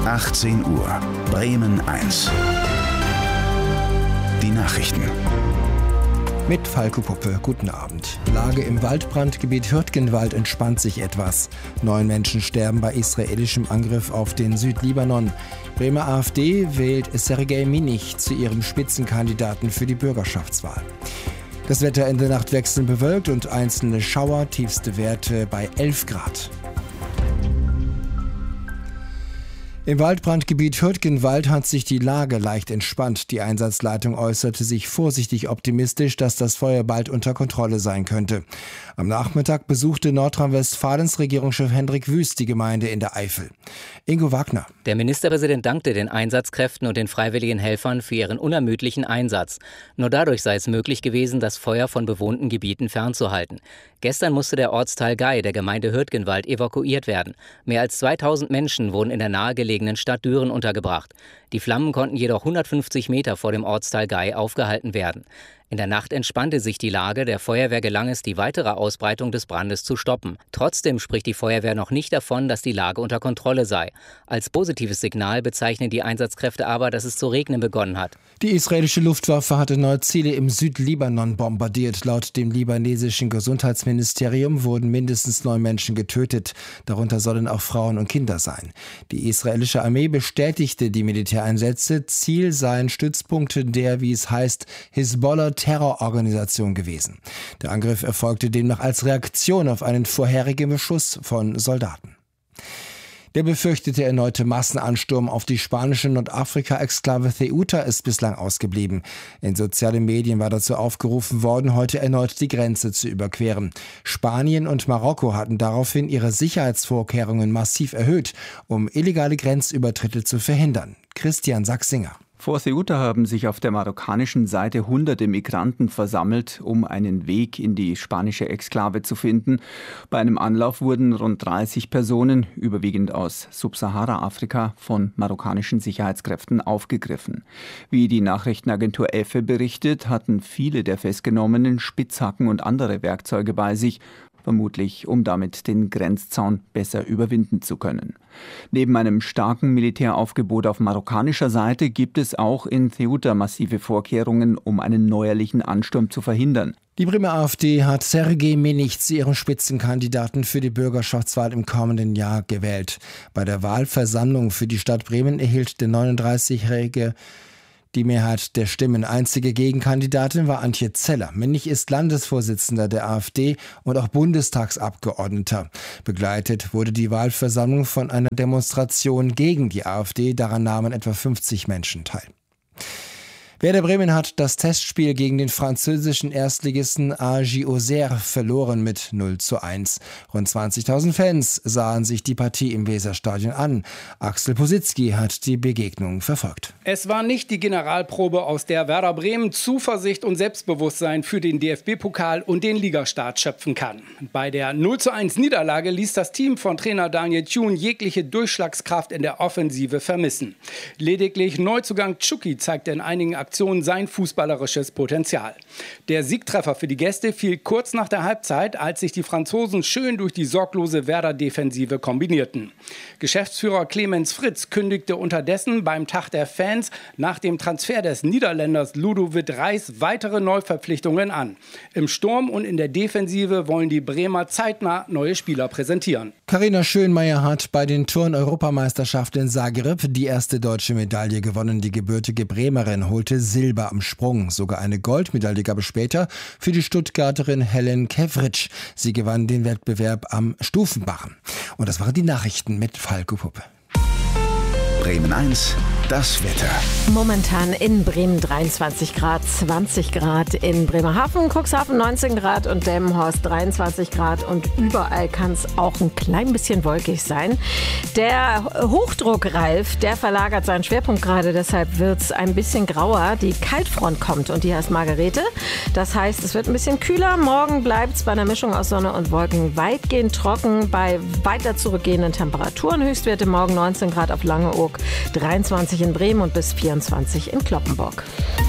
18 Uhr. Bremen 1. Die Nachrichten. Mit Falco Puppe, guten Abend. Lage im Waldbrandgebiet Hürtgenwald entspannt sich etwas. 9 Menschen sterben bei israelischem Angriff auf den Südlibanon. Bremer AfD wählt Sergej Minich zu ihrem Spitzenkandidaten für die Bürgerschaftswahl. Das Wetter in der Nacht wechselnd bewölkt und einzelne Schauer, tiefste Werte bei 11 Grad. Im Waldbrandgebiet Hürtgenwald hat sich die Lage leicht entspannt. Die Einsatzleitung äußerte sich vorsichtig optimistisch, dass das Feuer bald unter Kontrolle sein könnte. Am Nachmittag besuchte Nordrhein-Westfalens Regierungschef Hendrik Wüst die Gemeinde in der Eifel. Ingo Wagner. Der Ministerpräsident dankte den Einsatzkräften und den freiwilligen Helfern für ihren unermüdlichen Einsatz. Nur dadurch sei es möglich gewesen, das Feuer von bewohnten Gebieten fernzuhalten. Gestern musste der Ortsteil Gei der Gemeinde Hürtgenwald evakuiert werden. Mehr als 2000 Menschen wurden in der nahegelegenen Stadt Düren untergebracht. Die Flammen konnten jedoch 150 Meter vor dem Ortsteil Gei aufgehalten werden. In der Nacht entspannte sich die Lage. Der Feuerwehr gelang es, die weitere Ausbreitung des Brandes zu stoppen. Trotzdem spricht die Feuerwehr noch nicht davon, dass die Lage unter Kontrolle sei. Als positives Signal bezeichnen die Einsatzkräfte aber, dass es zu regnen begonnen hat. Die israelische Luftwaffe hatte neue Ziele im Südlibanon bombardiert. Laut dem libanesischen Gesundheitsministerium wurden mindestens 9 Menschen getötet. Darunter sollen auch Frauen und Kinder sein. Die israelische Armee bestätigte die Militäreinsätze. Ziel seien Stützpunkte der, wie es heißt, Hisbollah-Terrororganisation gewesen. Der Angriff erfolgte demnach als Reaktion auf einen vorherigen Beschuss von Soldaten. Der befürchtete erneute Massenansturm auf die spanische Nordafrika-Exklave Ceuta ist bislang ausgeblieben. In sozialen Medien war dazu aufgerufen worden, heute erneut die Grenze zu überqueren. Spanien und Marokko hatten daraufhin ihre Sicherheitsvorkehrungen massiv erhöht, um illegale Grenzübertritte zu verhindern. Christian Sachsinger. Vor Ceuta haben sich auf der marokkanischen Seite hunderte Migranten versammelt, um einen Weg in die spanische Exklave zu finden. Bei einem Anlauf wurden rund 30 Personen, überwiegend aus Subsahara-Afrika, von marokkanischen Sicherheitskräften aufgegriffen. Wie die Nachrichtenagentur EFE berichtet, hatten viele der Festgenommenen Spitzhacken und andere Werkzeuge bei sich, vermutlich um damit den Grenzzaun besser überwinden zu können. Neben einem starken Militäraufgebot auf marokkanischer Seite gibt es auch in Ceuta massive Vorkehrungen, um einen neuerlichen Ansturm zu verhindern. Die Bremer AfD hat Sergej Minich zu ihrem Spitzenkandidaten für die Bürgerschaftswahl im kommenden Jahr gewählt. Bei der Wahlversammlung für die Stadt Bremen erhielt der 39-Jährige die Mehrheit der Stimmen. Einzige Gegenkandidatin war Antje Zeller. Minich ist Landesvorsitzender der AfD und auch Bundestagsabgeordneter. Begleitet wurde die Wahlversammlung von einer Demonstration gegen die AfD. Daran nahmen etwa 50 Menschen teil. Werder Bremen hat das Testspiel gegen den französischen Erstligisten AJ Auxerre verloren mit 0:1. Rund 20.000 Fans sahen sich die Partie im Weserstadion an. Axel Positzky hat die Begegnung verfolgt. Es war nicht die Generalprobe, aus der Werder Bremen Zuversicht und Selbstbewusstsein für den DFB-Pokal und den Ligastart schöpfen kann. Bei der 0:1 Niederlage ließ das Team von Trainer Daniel Thun jegliche Durchschlagskraft in der Offensive vermissen. Lediglich Neuzugang Tschuki zeigte in einigen Aktion sein fußballerisches Potenzial. Der Siegtreffer für die Gäste fiel kurz nach der Halbzeit, als sich die Franzosen schön durch die sorglose Werder-Defensive kombinierten. Geschäftsführer Clemens Fritz kündigte unterdessen beim Tag der Fans nach dem Transfer des Niederländers Ludovic Reis weitere Neuverpflichtungen an. Im Sturm und in der Defensive wollen die Bremer zeitnah neue Spieler präsentieren. Carina Schönmeier hat bei den Turn-Europameisterschaften in Zagreb die erste deutsche Medaille gewonnen. Die gebürtige Bremerin holte Silber am Sprung. Sogar eine Goldmedaille gab es später für die Stuttgarterin Helen Kevritsch. Sie gewann den Wettbewerb am Stufenbarren. Und das waren die Nachrichten mit Falco Puppe. Bremen 1, das Wetter. Momentan in Bremen 23 Grad, 20 Grad in Bremerhaven, Cuxhaven 19 Grad und Delmenhorst 23 Grad. Und überall kann es auch ein klein bisschen wolkig sein. Der Hochdruck, Ralf, der verlagert seinen Schwerpunkt gerade, deshalb wird es ein bisschen grauer. Die Kaltfront kommt und die heißt Margarete. Das heißt, es wird ein bisschen kühler. Morgen bleibt es bei einer Mischung aus Sonne und Wolken weitgehend trocken bei weiter zurückgehenden Temperaturen. Höchstwerte morgen 19 Grad auf Langeoog, 23 in Bremen und bis 24 in Cloppenburg.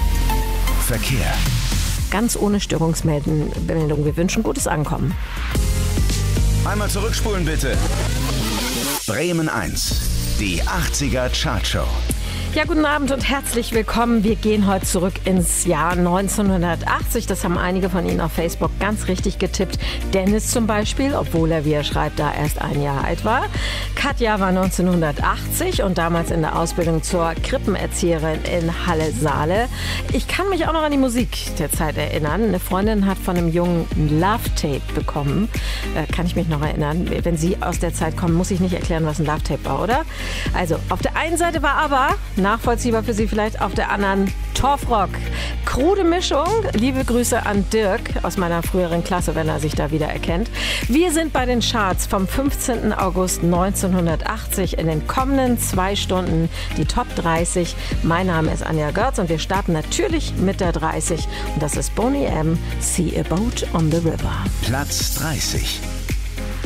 Verkehr. Ganz ohne Störungsmeldung. Wir wünschen gutes Ankommen. Einmal zurückspulen bitte. Bremen 1. Die 80er Chartshow. Ja, guten Abend und herzlich willkommen. Wir gehen heute zurück ins Jahr 1980. Das haben einige von Ihnen auf Facebook ganz richtig getippt. Dennis zum Beispiel, obwohl er, wie er schreibt, da erst ein Jahr alt war. Katja war 1980 und damals in der Ausbildung zur Krippenerzieherin in Halle-Saale. Ich kann mich auch noch an die Musik der Zeit erinnern. Eine Freundin hat von einem Jungen ein Love-Tape bekommen. Kann ich mich noch erinnern. Wenn Sie aus der Zeit kommen, muss ich nicht erklären, was ein Love-Tape war, oder? Also, auf der einen Seite war aber nachvollziehbar für Sie vielleicht, auf der anderen Torfrock. Krude Mischung. Liebe Grüße an Dirk aus meiner früheren Klasse, wenn er sich da wieder erkennt. Wir sind bei den Charts vom 15. August 1980 in den kommenden 2 Stunden die Top 30. Mein Name ist Anja Görz und wir starten natürlich mit der 30 und das ist Boney M. See a Boat on the River. Platz 30.